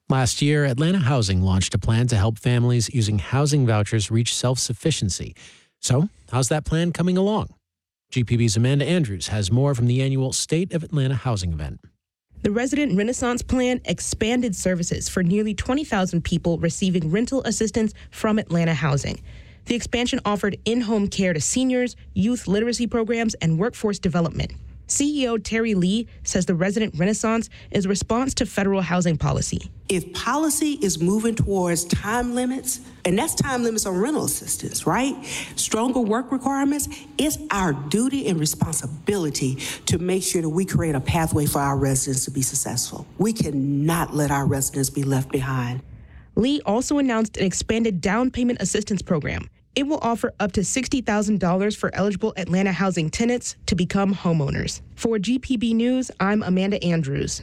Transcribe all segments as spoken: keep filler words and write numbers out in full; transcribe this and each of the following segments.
Last year, Atlanta Housing launched a plan to help families using housing vouchers reach self-sufficiency. So, how's that plan coming along? G P B's Amanda Andrews has more from the annual State of Atlanta Housing event. The Resident Renaissance Plan expanded services for nearly twenty thousand people receiving rental assistance from Atlanta Housing. The expansion offered in-home care to seniors, youth literacy programs, and workforce development. C E O Terry Lee says the Resident Renaissance is a response to federal housing policy. If policy is moving towards time limits, and that's time limits on rental assistance, right? Stronger work requirements, it's our duty and responsibility to make sure that we create a pathway for our residents to be successful. We cannot let our residents be left behind. Lee also announced an expanded down payment assistance program. It will offer up to sixty thousand dollars for eligible Atlanta housing tenants to become homeowners. For G P B News, I'm Amanda Andrews.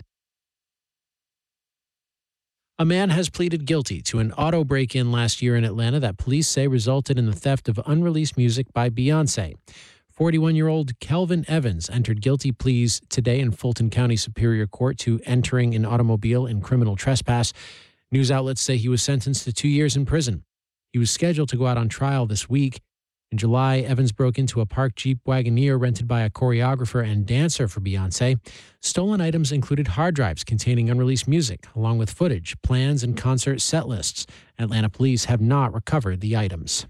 A man has pleaded guilty to an auto break-in last year in Atlanta that police say resulted in the theft of unreleased music by Beyoncé. forty-one-year-old Kelvin Evans entered guilty pleas today in Fulton County Superior Court to entering an automobile in criminal trespass. News outlets say he was sentenced to two years in prison. He was scheduled to go out on trial this week. In July, Evans broke into a parked Jeep Wagoneer rented by a choreographer and dancer for Beyoncé. Stolen items included hard drives containing unreleased music, along with footage, plans, and concert set lists. Atlanta police have not recovered the items.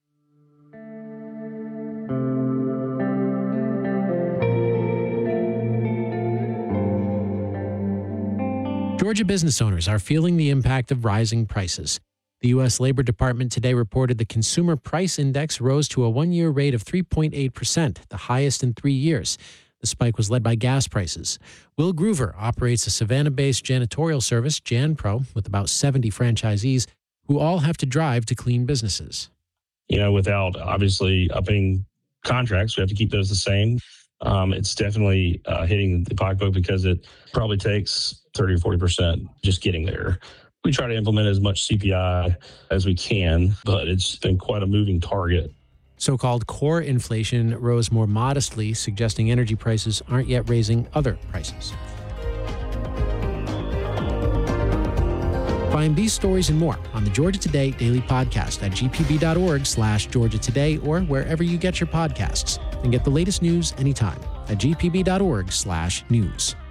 Georgia business owners are feeling the impact of rising prices. The U S Labor Department today reported the Consumer Price Index rose to a one-year rate of three point eight percent, the highest in three years. The spike was led by gas prices. Will Groover operates a Savannah-based janitorial service, JanPro, with about seventy franchisees who all have to drive to clean businesses. You know, without obviously upping contracts, we have to keep those the same. Um, it's definitely uh, hitting the pocketbook because it probably takes thirty or forty percent just getting there. We try to implement as much C P I as we can, but it's been quite a moving target. So-called core inflation rose more modestly, suggesting energy prices aren't yet raising other prices. Find these stories and more on the Georgia Today Daily Podcast at g p b dot org slash Georgia Today or wherever you get your podcasts. And get the latest news anytime at g p b dot org slash news.